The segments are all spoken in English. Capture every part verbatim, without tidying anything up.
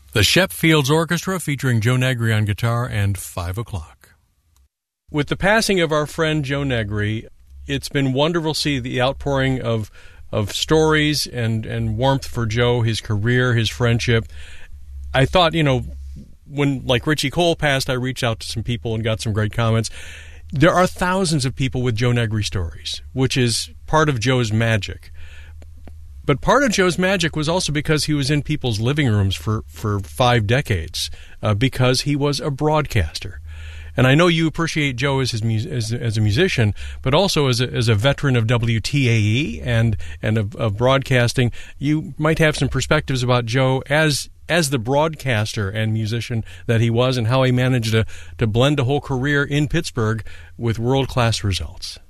The Shep Fields Orchestra featuring Joe Negri on guitar and Five O'Clock. With the passing of our friend Joe Negri, it's been wonderful to see the outpouring of of stories and, and warmth for Joe, his career, his friendship. I thought, you know, when, like, Richie Cole passed, I reached out to some people and got some great comments. There are thousands of people with Joe Negri stories, which is part of Joe's magic. But part of Joe's magic was also because he was in people's living rooms for, for five decades, uh, because he was a broadcaster. And I know you appreciate Joe as his as, as a musician, but also as a, as a veteran of W T A E and and of, of broadcasting. You might have some perspectives about Joe as as the broadcaster and musician that he was, and how he managed to to blend a whole career in Pittsburgh with world class results.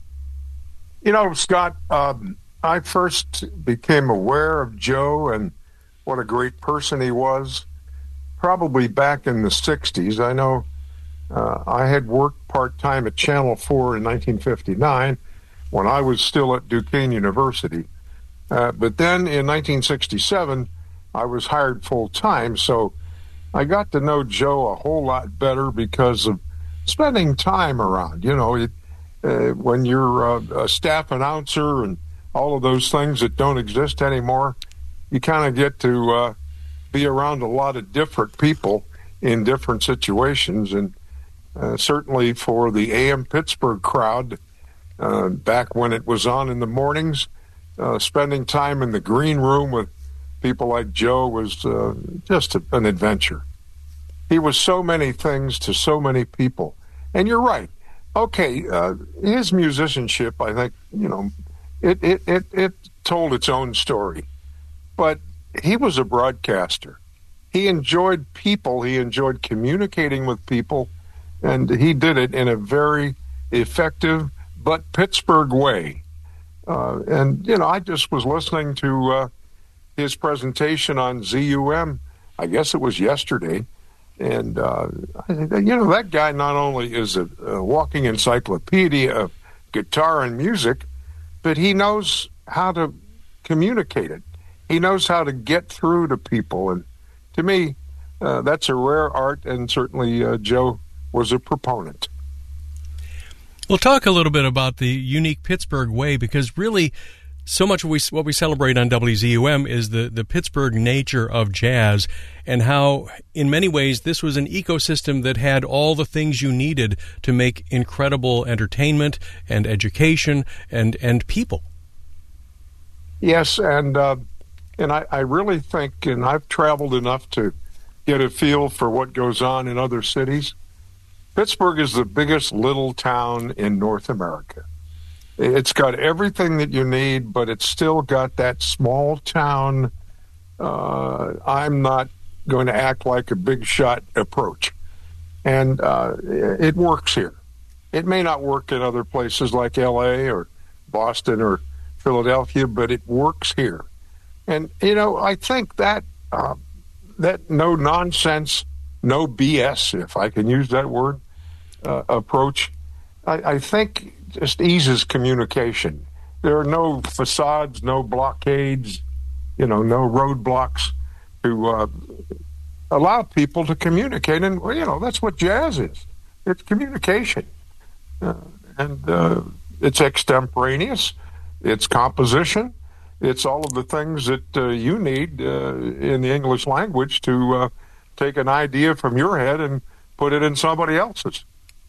You know, Scott, um, I first became aware of Joe and what a great person he was probably back in the sixties. I know. Uh, I had worked part-time at Channel four in nineteen fifty-nine when I was still at Duquesne University. Uh, but then in nineteen sixty-seven, I was hired full-time, so I got to know Joe a whole lot better because of spending time around. You know, it, uh, when you're a, a staff announcer and all of those things that don't exist anymore, you kind of get to uh, be around a lot of different people in different situations. And Uh, certainly for the A M Pittsburgh crowd, uh, back when it was on in the mornings, uh, spending time in the green room with people like Joe was uh, just a, an adventure. He was so many things to so many people. And you're right. Okay, uh, his musicianship, I think, you know, it, it, it, it told its own story. But he was a broadcaster. He enjoyed people. He enjoyed communicating with people. And he did it in a very effective but Pittsburgh way. Uh, and, you know, I just was listening to uh, his presentation on Z U M, I guess it was yesterday. And, uh, you know, that guy not only is a, a walking encyclopedia of guitar and music, but he knows how to communicate it. He knows how to get through to people. And to me, uh, that's a rare art, and certainly uh, Joe was a proponent. We'll talk a little bit about the unique Pittsburgh way, because really so much of we, what we celebrate on W Z U M is the, the Pittsburgh nature of jazz, and how in many ways this was an ecosystem that had all the things you needed to make incredible entertainment and education and, and people. Yes, and uh, and I, I really think, and I've traveled enough to get a feel for what goes on in other cities, Pittsburgh is the biggest little town in North America. It's got everything that you need, but it's still got that small town, uh, I'm not going to act like a big shot approach. And uh, it works here. It may not work in other places like L A or Boston or Philadelphia, but it works here. And, you know, I think that uh, that no nonsense, no B S, if I can use that word, uh, approach, I, I think just eases communication. There are no facades, no blockades, you know, no roadblocks to uh, allow people to communicate. And, you know, that's what jazz is. It's communication. Uh, and uh, it's extemporaneous. It's composition. It's all of the things that uh, you need uh, in the English language to uh, take an idea from your head and put it in somebody else's.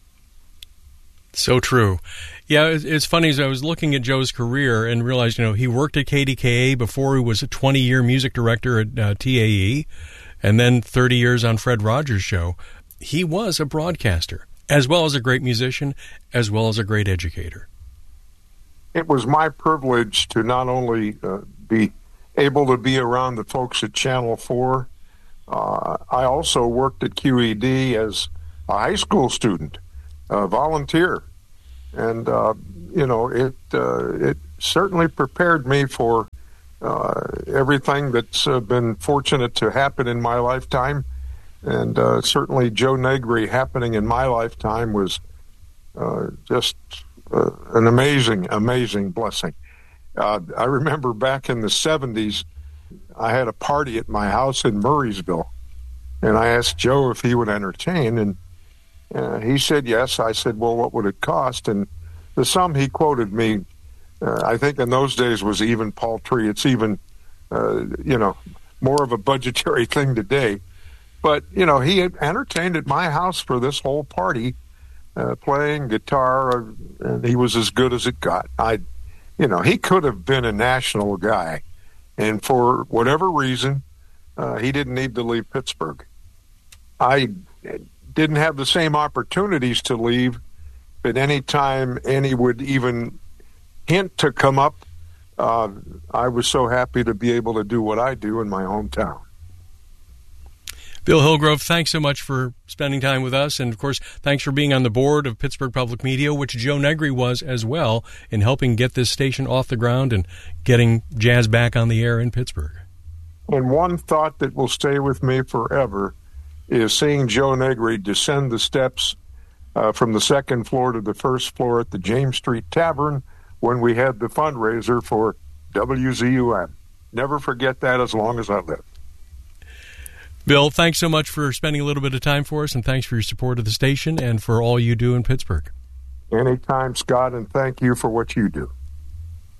So true. Yeah, it's, it's funny as I was looking at Joe's career and realized, you know, he worked at K D K A before he was a twenty-year music director at uh, T A E, and then thirty years on Fred Rogers' show. He was a broadcaster, as well as a great musician, as well as a great educator. It was my privilege to not only uh, be able to be around the folks at Channel four, uh, I also worked at Q E D as a high school student, a volunteer. And, uh, you know, it uh, it certainly prepared me for uh, everything that's uh, been fortunate to happen in my lifetime. And uh, certainly Joe Negri happening in my lifetime was uh, just uh, an amazing, amazing blessing. Uh, I remember back in the seventies, I had a party at my house in Murraysville, And I asked Joe if he would entertain, and uh, he said yes. I said, well, what would it cost? And the sum he quoted me, uh, I think in those days was even paltry. It's even, uh, you know, more of a budgetary thing today. But, you know, he had entertained at my house for this whole party, uh, playing guitar, and he was as good as it got. I, you know, he could have been a national guy. And for whatever reason, uh, he didn't need to leave Pittsburgh. I didn't have the same opportunities to leave, but any time any would even hint to come up, uh, I was so happy to be able to do what I do in my hometown. Bill Hillgrove, thanks so much for spending time with us. And, of course, thanks for being on the board of Pittsburgh Public Media, which Joe Negri was as well, in helping get this station off the ground and getting jazz back on the air in Pittsburgh. And one thought that will stay with me forever is seeing Joe Negri descend the steps uh, from the second floor to the first floor at the James Street Tavern when we had the fundraiser for W Z U M. Never forget that as long as I live. Bill, thanks so much for spending a little bit of time for us, and thanks for your support of the station and for all you do in Pittsburgh. Anytime, Scott, and thank you for what you do.